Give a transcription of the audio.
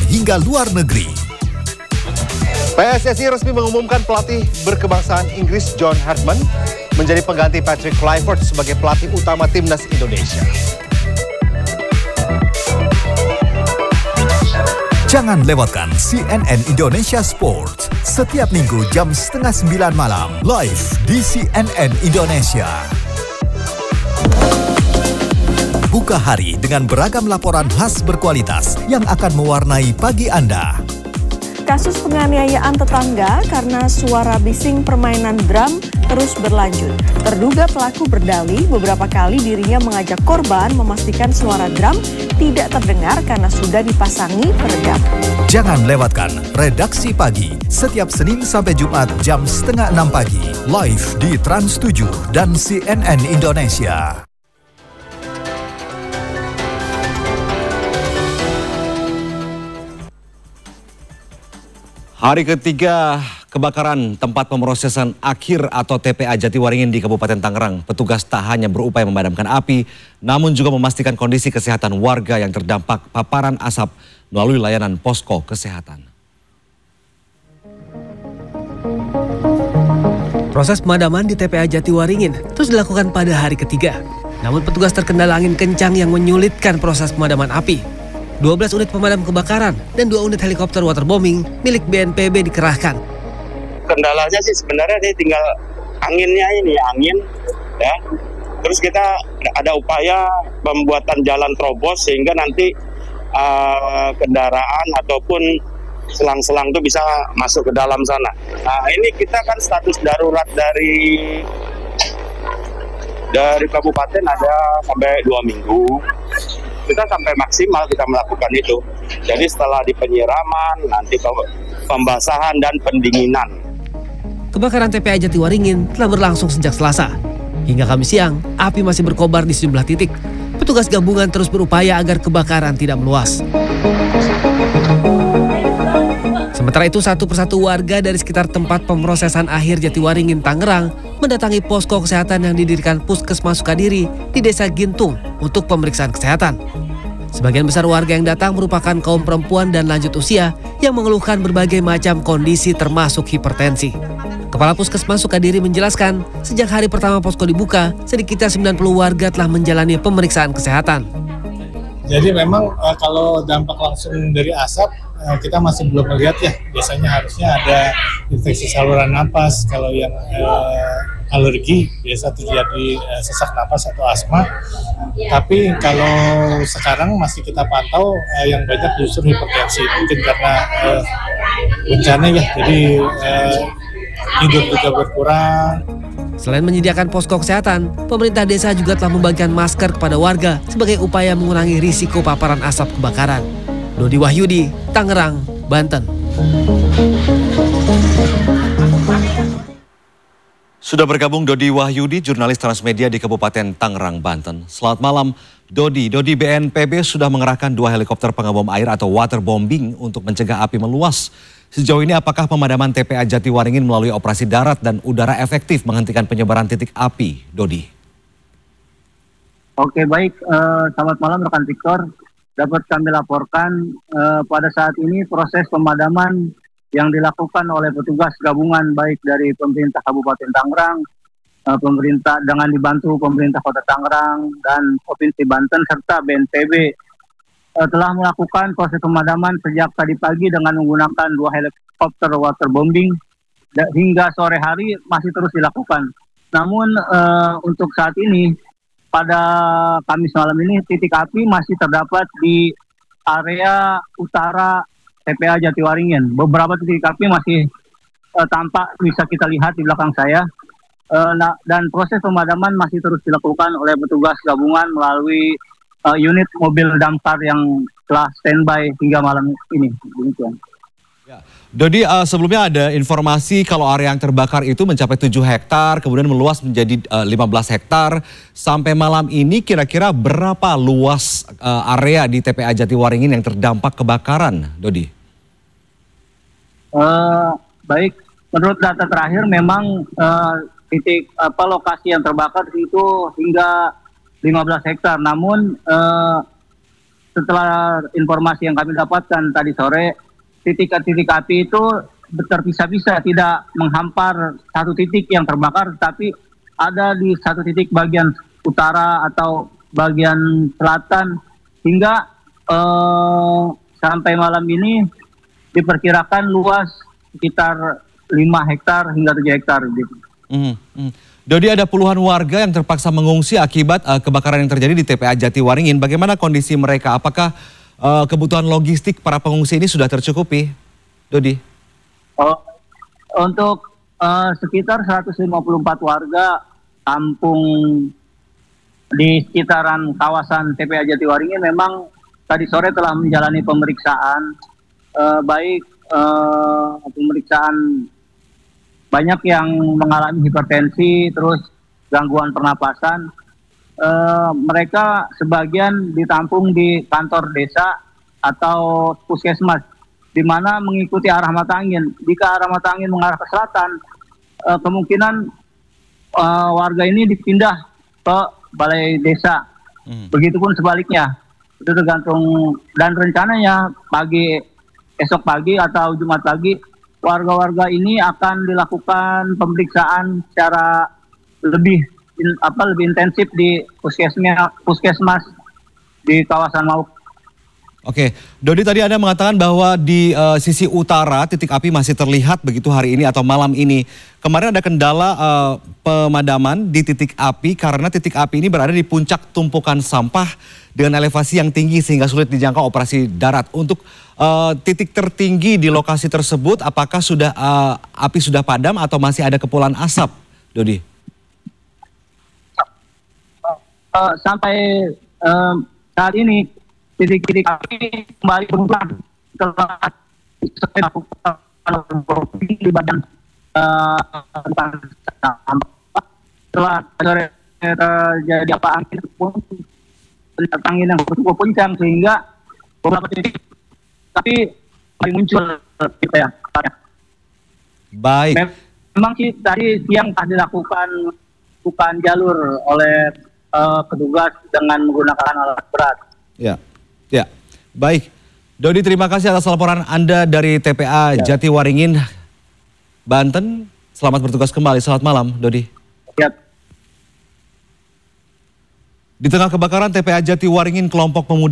hingga luar negeri. PSSI resmi mengumumkan pelatih berkebangsaan Inggris John Herdman menjadi pengganti Patrick Kluivert sebagai pelatih utama timnas Indonesia. Jangan lewatkan CNN Indonesia Sports setiap minggu jam 8:30 malam live di CNN Indonesia. Buka hari dengan beragam laporan khas berkualitas yang akan mewarnai pagi Anda. Kasus penganiayaan tetangga karena suara bising permainan drum terus berlanjut. Terduga pelaku berdalih beberapa kali dirinya mengajak korban memastikan suara drum tidak terdengar karena sudah dipasangi peredam. Jangan lewatkan Redaksi Pagi setiap Senin sampai Jumat jam 5:30 pagi live di Trans 7 dan CNN Indonesia. Hari ketiga kebakaran tempat pemrosesan akhir atau TPA Jatiwaringin di Kabupaten Tangerang. Petugas tak hanya berupaya memadamkan api, namun juga memastikan kondisi kesehatan warga yang terdampak paparan asap melalui layanan posko kesehatan. Proses pemadaman di TPA Jatiwaringin terus dilakukan pada hari ketiga. Namun petugas terkendala angin kencang yang menyulitkan proses pemadaman api. 12 unit pemadam kebakaran dan 2 unit helikopter waterbombing milik BNPB dikerahkan. Kendalanya sih sebenarnya dia tinggal anginnya ini, angin ya. Terus kita ada upaya pembuatan jalan terobos sehingga nanti kendaraan ataupun selang-selang itu bisa masuk ke dalam sana. Nah, ini kita kan status darurat dari kabupaten ada sampai 2 minggu. Kita sampai maksimal kita melakukan itu. Jadi setelah di penyiraman, nanti pembasahan dan pendinginan. Kebakaran TPA Jatiwaringin telah berlangsung sejak Selasa. Hingga Kamis siang, api masih berkobar di sejumlah titik. Petugas gabungan terus berupaya agar kebakaran tidak meluas. Sementara itu, satu persatu warga dari sekitar tempat pemrosesan akhir Jatiwaringin, Tangerang, mendatangi posko kesehatan yang didirikan Puskesmas Sukadiri di Desa Gintung untuk pemeriksaan kesehatan. Sebagian besar warga yang datang merupakan kaum perempuan dan lanjut usia yang mengeluhkan berbagai macam kondisi termasuk hipertensi. Kepala Puskesmas Sukadiri menjelaskan, sejak hari pertama posko dibuka, sedikitnya 90 warga telah menjalani pemeriksaan kesehatan. Jadi memang kalau dampak langsung dari asap kita masih belum melihat ya. Biasanya harusnya ada infeksi saluran napas. Kalau yang alergi biasa terjadi sesak napas atau asma. Tapi kalau sekarang masih kita pantau yang banyak justru hipertensi. Mungkin karena bencana ya. Jadi tidur juga berkurang. Selain menyediakan posko kesehatan, pemerintah desa juga telah membagikan masker kepada warga sebagai upaya mengurangi risiko paparan asap kebakaran. Dodi Wahyudi, Tangerang, Banten. Sudah bergabung Dodi Wahyudi, jurnalis Transmedia di Kabupaten Tangerang, Banten. Selamat malam, Dodi. BNPB sudah mengerahkan 2 helikopter pengebom air atau waterbombing untuk mencegah api meluas. Sejauh ini apakah pemadaman TPA Jatiwaringin melalui operasi darat dan udara efektif menghentikan penyebaran titik api, Dodi? Oke, baik. Selamat malam rekan Victor. Dapat kami laporkan pada saat ini proses pemadaman yang dilakukan oleh petugas gabungan baik dari pemerintah Kabupaten Tangerang, pemerintah dengan dibantu pemerintah Kota Tangerang dan Provinsi Banten serta BNPB telah melakukan proses pemadaman sejak tadi pagi dengan menggunakan 2 helikopter waterbombing hingga sore hari masih terus dilakukan. Namun untuk saat ini pada Kamis malam ini titik api masih terdapat di area utara TPA Jatiwaringin. Beberapa titik api masih tampak bisa kita lihat di belakang saya. Dan proses pemadaman masih terus dilakukan oleh petugas gabungan melalui unit mobil damkar yang telah standby hingga malam ini. Demikian. Ya. Dodi, sebelumnya ada informasi kalau area yang terbakar itu mencapai 7 hektar, kemudian meluas menjadi 15 hektar. Sampai malam ini kira-kira berapa luas area di TPA Jatiwaringin yang terdampak kebakaran, Dodi? Baik, menurut data terakhir memang titik lokasi yang terbakar itu hingga 15 hektar. Namun setelah informasi yang kami dapatkan tadi sore, titik-titik api itu terpisah-pisah, tidak menghampar satu titik yang terbakar, tapi ada di satu titik bagian utara atau bagian selatan, hingga sampai malam ini diperkirakan luas sekitar 5 hektar hingga 7 hektar. Gitu. Dodi, ada puluhan warga yang terpaksa mengungsi akibat kebakaran yang terjadi di TPA Jatiwaringin. Bagaimana kondisi mereka? Apakah kebutuhan logistik para pengungsi ini sudah tercukupi, Dodi? Untuk sekitar 154 warga kampung di sekitaran kawasan TPA Jatiwaringin memang tadi sore telah menjalani pemeriksaan, baik pemeriksaan banyak yang mengalami hipertensi, terus gangguan pernapasan. Mereka sebagian ditampung di kantor desa atau puskesmas, di mana mengikuti arah mata angin. Jika arah mata angin mengarah ke selatan, kemungkinan warga ini dipindah ke balai desa. Begitupun sebaliknya, itu tergantung, dan rencananya esok pagi atau Jumat pagi warga-warga ini akan dilakukan pemeriksaan secara lebih intensif di puskesmas di kawasan Mauk. Oke, Dodi, tadi Anda mengatakan bahwa di sisi utara titik api masih terlihat begitu hari ini atau malam ini. Kemarin ada kendala pemadaman di titik api karena titik api ini berada di puncak tumpukan sampah dengan elevasi yang tinggi sehingga sulit dijangkau operasi darat. Untuk titik tertinggi di lokasi tersebut, apakah api sudah padam atau masih ada kepulan asap, Dodi? Sampai saat ini titik-titik api kembali berkurang setelah di badan setelah terjadi angin yang cukup kencang sehingga beberapa titik tapi masih muncul gitu ya. Baik. Memang sih tadi siang telah dilakukan bukan jalur oleh petugas dengan menggunakan alat berat. Ya, baik. Dodi, terima kasih atas laporan Anda dari TPA Jatiwaringin, Banten. Selamat bertugas kembali. Selamat malam, Dodi. Ya. Di tengah kebakaran TPA Jatiwaringin, kelompok pemuda